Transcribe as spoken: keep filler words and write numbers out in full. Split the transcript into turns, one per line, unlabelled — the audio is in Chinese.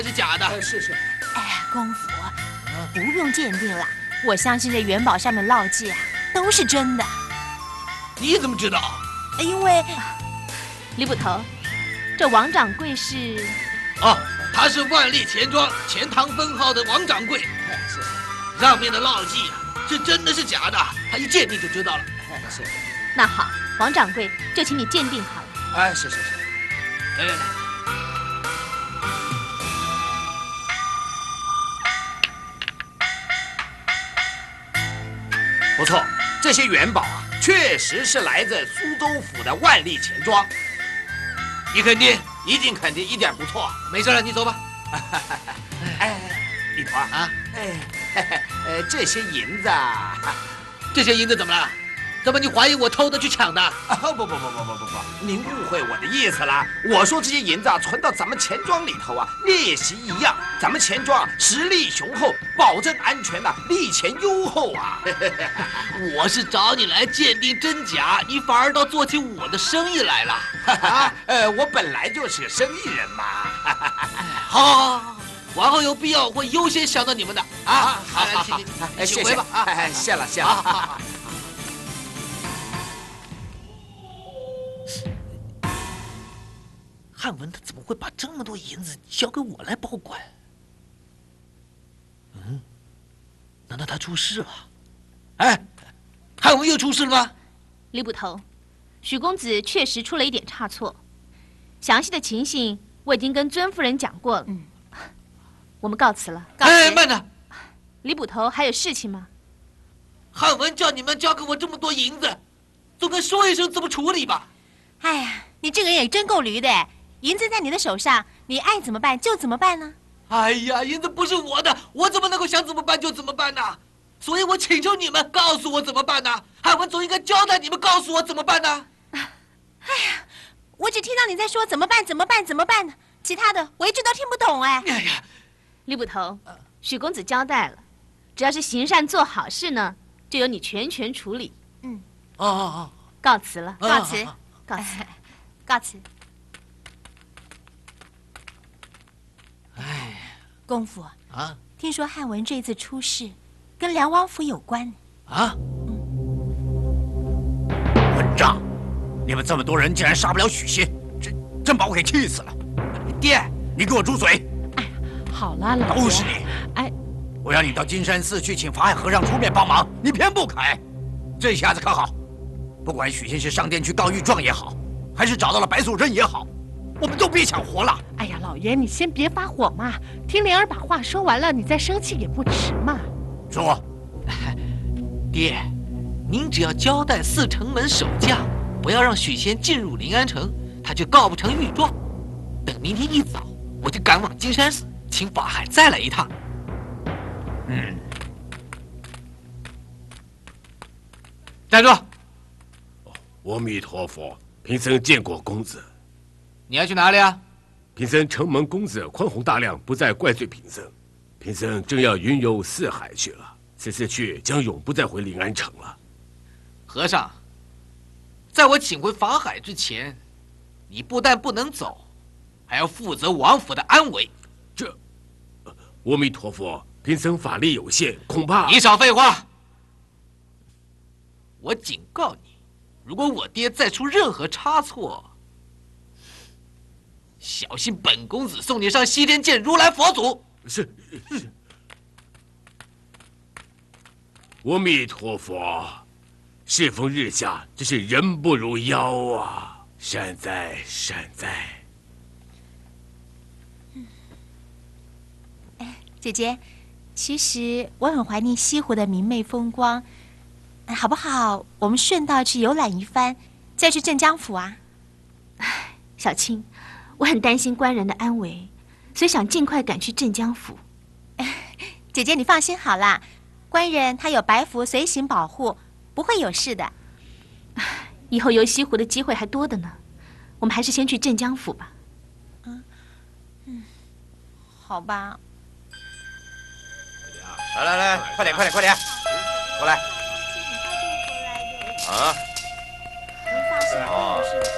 是假的。
呃，是是。
哎，公府，不用鉴定了，我相信这元宝上面烙记啊都是真的。
你怎么知道？
因为李捕头，这王掌柜是……
哦，他是万历钱庄钱塘分号的王掌柜。
哎，是。
上面的烙记啊，是真的是假的，他一鉴定就知道了。
哎，是。
那好，王掌柜，就请你鉴定好了。
哎，是是是。
来来来。
不错，这些元宝啊，确实是来自苏州府的万历钱庄。
你肯定？
一定肯定，一点不错。
没事了，你走吧。
哎，李婆啊，哎，呃，这些银子啊，
这些银子怎么了？怎么你怀疑我偷的去抢的？
啊，不不不不不不不，您误会我的意思了。我说这些银子啊，存到咱们钱庄里头啊，列席一样。咱们钱庄实力雄厚，保证安全呐、啊，利钱优厚啊。
我是找你来鉴定真假，你反而倒做起我的生意来了。
啊，呃，我本来就是个生意人嘛。
好，好，好，往后有必要会优先想到你们的啊。
好，好，好，
你请回吧。
啊，谢了，谢了。
汉文他怎么会把这么多银子交给我来保管？嗯，难道他出事了？哎，汉文又出事了吗？
李捕头，许公子确实出了一点差错，详细的情形我已经跟尊夫人讲过了。嗯，我们告辞了。告辞。
哎，慢着，
李捕头还有事情吗？
汉文叫你们交给我这么多银子，总该说一声怎么处理吧？
哎呀，你这个人也真够驴的哎！ 银子在你的手上，你爱怎么办就怎么办呢？
哎呀，银子不是我的，我怎么能够想怎么办就怎么办呢？所以我请求你们告诉我怎么办呢？汉文总应该交代你们告诉我怎么办呢？
哎呀，我只听到你在说怎么办怎么办怎么办呢，其他的我一直都听不懂哎。
哎呀，
李捕头，许公子交代了，只要是行善做好事呢，就由你全权处理。嗯，
哦哦哦，
告辞了，告辞，告辞，告辞。
哎，
公府
啊，
听说汉文这次出事，跟梁王府有关
啊？
混账！你们这么多人竟然杀不了许仙，真真把我给气死了！爹，你给我住嘴！
哎，好了，老爷，
都是你！
哎，
我要你到金山寺去请法海和尚出面帮忙，你偏不肯。这下子可好，不管许仙是上殿去告御状也好，还是找到了白素贞也好。 我们都别想活了！
哎呀，老爷，你先别发火嘛，听莲儿把话说完了，你再生气也不迟嘛。
说，
爹，您只要交代四城门守将，不要让许仙进入临安城，他就告不成御状。等明天一早，我就赶往金山寺，请法海再来一趟。
嗯，
站住！
阿弥陀佛，贫僧见过公子。
你要去哪里啊？
贫僧承蒙公子宽宏大量，不再怪罪贫僧。贫僧正要云游四海去了，此次去将永不再回临安城了。
和尚，在我请回法海之前，你不但不能走，还要负责王府的安危。
这，阿弥陀佛，贫僧法力有限，恐怕……
你少废话！我警告你，如果我爹再出任何差错， 小心本公子送你上西天见如来佛祖！
是是。阿弥陀佛，世风日下，真是人不如妖啊！善哉善哉。
哎，姐姐，其实我很怀念西湖的明媚风光，好不好？我们顺道去游览一番，再去镇江府啊？哎，小青。 我很担心官人的安危，所以想尽快赶去镇江府。姐姐，你放心好啦，官人他有白符随行保护，不会有事的。以后游西湖的机会还多的呢，我们还是先去镇江府吧。嗯嗯，好吧。
来来来，快点快点快点，过来。啊。
您放心，
哦。